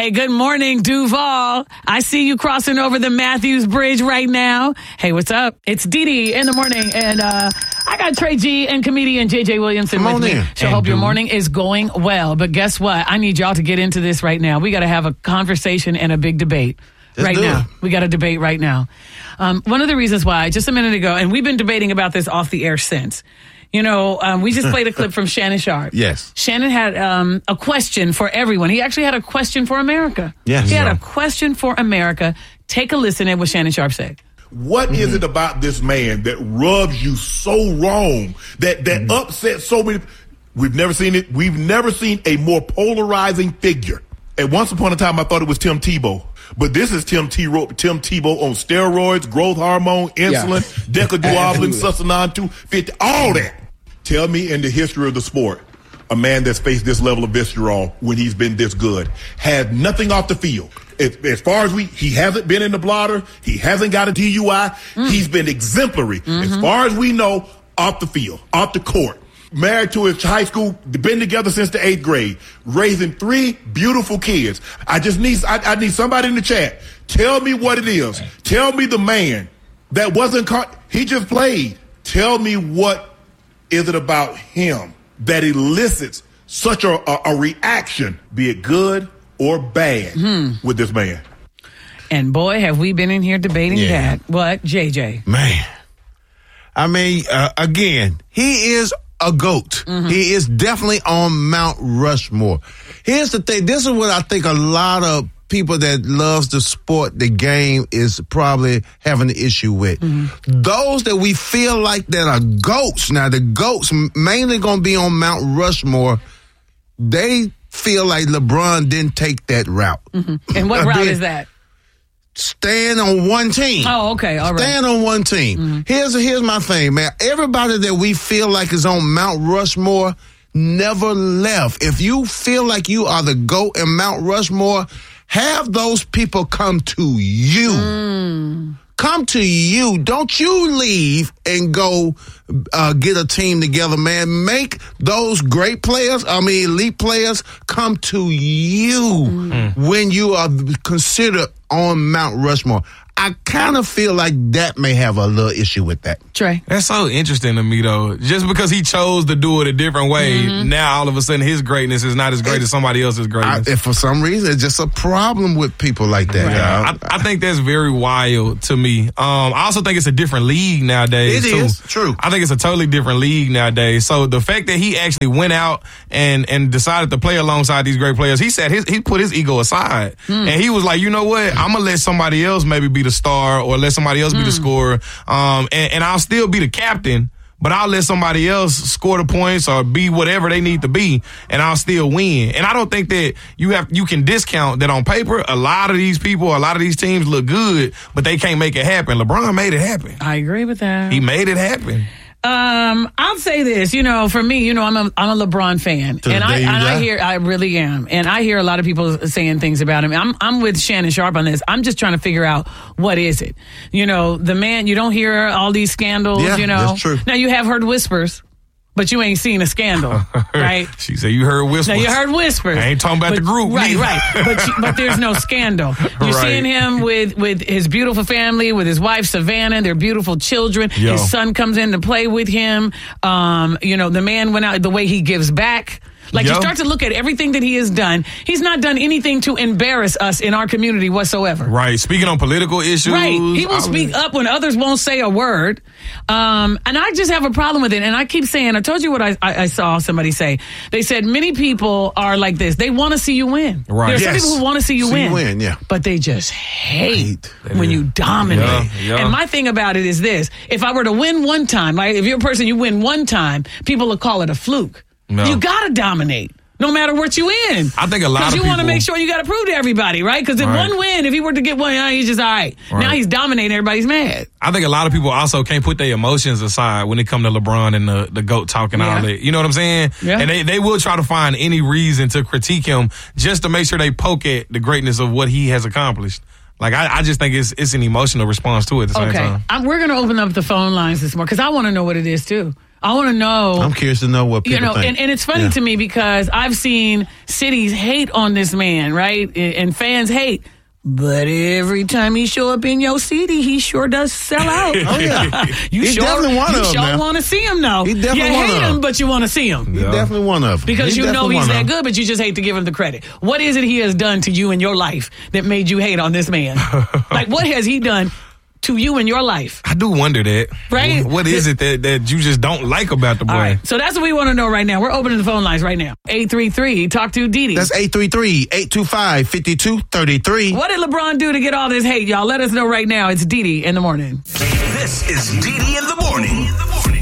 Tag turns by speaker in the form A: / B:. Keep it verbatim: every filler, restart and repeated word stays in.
A: Hey, good morning, Duval. I see you crossing over the Matthews Bridge right now. Hey, what's up? It's Dee Dee in the morning, and uh, I got Trey G and comedian J J Williamson
B: Come
A: with
B: on
A: me.
B: in.
A: So I hope your morning is going well. But guess what? I need y'all to get into this right now. We got to have a conversation and a big debate.
B: Let's
A: right
B: do
A: now.
B: it.
A: We got a debate right now. Um, one of the reasons why, just a minute ago, and we've been debating about this off the air since. You know, um, we just played a clip from Shannon Sharpe.
B: Yes.
A: Shannon had um, a question for everyone. He actually had a question for America.
B: Yes.
A: He had
B: Yeah.
A: a question for America. Take a listen at what Shannon Sharpe said.
C: What
B: Mm-hmm.
C: is it about this man that rubs you so wrong, that, that
B: Mm-hmm.
C: upsets so many? We've never seen it. We've never seen a more polarizing figure. At once upon a time, I thought it was Tim Tebow. But this is Tim, T- Tim Tebow on steroids, growth hormone, insulin, decaduoblin, sustanon two fifty, all that. Tell me in the history of the sport, a man that's faced this level of visceral when he's been this good, had nothing off the field. As, as far as we, he hasn't been in the blotter. He hasn't got a D U I. Mm. He's been exemplary. Mm-hmm. As far as we know, off the field, off the court. Married to his high school, been together since the eighth grade, raising three beautiful kids. I just need, I, I need somebody in the chat. Tell me what it is. Tell me the man that wasn't caught. He just played. Tell me what is it about him that elicits such a, a, a reaction, be it good or bad, hmm. with this man.
A: And boy, have we been in here debating
B: Yeah.
A: that. What, J J?
B: Man. I mean, uh, again, he is a GOAT. Mm-hmm. He is definitely on Mount Rushmore. Here's the thing. This is what I think a lot of people that loves the sport, the game, is probably having an issue with. Mm-hmm. Those that we feel like that are GOATs. Now, the GOATs mainly going to be on Mount Rushmore. They feel like LeBron didn't take that route.
A: Mm-hmm. And what route is that?
B: Stand on one team.
A: Oh, okay, all right.
B: Stand on one team. Mm-hmm. Here's here's my thing, man. Everybody that we feel like is on Mount Rushmore never left. If you feel like you are the GOAT in Mount Rushmore, have those people come to you. Mm. Come to you. Don't you leave and go uh, get a team together, man. Make those great players, I mean elite players, come to you mm. when you are considered on Mount Rushmore. I kind of feel like that may have a little issue with that.
A: Trey?
D: That's so interesting to me, though. Just because he chose to do it a different way, mm-hmm. now all of a sudden his greatness is not as great it, as somebody else's greatness.
B: I, and for some reason, it's just a problem with people like that.
D: Right. I, I think that's very wild to me. Um, I also think it's a different league nowadays,
B: It
D: too.
B: is, true.
D: I think it's a totally different league nowadays. So the fact that he actually went out and, and decided to play alongside these great players, he said his, he put his ego aside. Mm. And he was like, you know what? I'm going to let somebody else maybe be the star or let somebody else mm. be the scorer. Um, and, and I'll still be the captain, but I'll let somebody else score the points or be whatever they need to be, and I'll still win. And I don't think that you have you can discount that on paper. A lot of these people, a lot of these teams look good, but they can't make it happen. LeBron made it happen.
A: I agree with that.
D: He made it happen.
A: Um, I'll say this, you know, for me, you know, I'm a, I'm a LeBron fan,
B: To the
A: and I,
B: day you
A: and I
B: die?
A: hear, I really am, and I hear a lot of people saying things about him. I'm, I'm with Shannon Sharpe on this. I'm just trying to figure out what is it. You know, the man. You don't hear all these scandals.
B: Yeah,
A: you know,
B: that's true.
A: Now you have heard whispers, but you ain't seen a scandal, right?
D: She said you heard whispers.
A: Now you heard whispers.
D: I ain't talking about
A: but,
D: the group,
A: right?
D: neither.
A: Right, but you, but there's no scandal. You're
D: Right.
A: seeing him with with his beautiful family, with his wife Savannah, their beautiful children.
D: Yo.
A: His son comes in to play with him. Um, you know, the man went out the way he gives back. Like,
D: Yo.
A: you start to look at everything that he has done. He's not done anything to embarrass us in our community whatsoever.
D: Right. Speaking on political issues.
A: Right. He will
D: I
A: speak
D: was-
A: up when others won't say a word. Um, and I just have a problem with it. And I keep saying, I told you what I, I, I saw somebody say. They said many people are like this. They want to see you win.
D: Right.
A: There are
B: Yes.
A: some people who want to see you
B: See
A: win.
B: you win, yeah.
A: But they just hate
B: Hate.
A: when you dominate.
D: Yeah, yeah.
A: And my thing about it is this. If I were to win one time, like if you're a person, you win one time, people will call it a fluke.
D: No.
A: You got to dominate. No matter what you in.
D: I think a lot of
A: Because you want to
D: people-
A: make sure you got to prove to everybody, right? Because if
D: Right.
A: one win, if he were to get one, uh, he's just all right.
D: Right.
A: Now he's dominating, everybody's mad.
D: I think a lot of people also can't put their emotions aside when it come to LeBron and the, the GOAT talking
A: Yeah.
D: all that. You know what I'm saying?
A: Yeah.
D: And they, they will try to find any reason to critique him just to make sure they poke at the greatness of what he has accomplished. Like, I, I just think it's it's an emotional response to it at the same
A: Okay.
D: time.
A: I'm, we're going to open up the phone lines this morning because I want to know what it is, too. I want to know.
B: I'm curious to know what people
A: You know,
B: think.
A: and, and it's funny
B: Yeah.
A: to me because I've seen cities hate on this man, right? And fans hate. But every time he show up in your city, he sure does sell out.
B: Oh, yeah.
A: you
B: He's
A: sure,
B: definitely one
A: you
B: of them,
A: sure
B: man.
A: want to see him now.
B: He definitely
A: you
B: one
A: hate
B: of
A: him,
B: them.
A: but you want to see him.
B: He's definitely one of them.
A: Because
B: He's
A: you know
B: definitely
A: he's
B: one
A: that
B: of them.
A: good, but you just hate to give him the credit. What is it he has done to you in your life that made you hate on this man? Like, what has he done to you in your life?
D: I do wonder that.
A: Right?
D: What is it that, that you just don't like about the boy?
A: All right. So that's what we want to know right now. We're opening the phone lines right now. eight three three, talk to Didi.
B: That's eight three three, eight two five, five two three three.
A: What did LeBron do to get all this hate, y'all? Let us know right now. It's Didi in the morning.
E: This is Didi in the morning.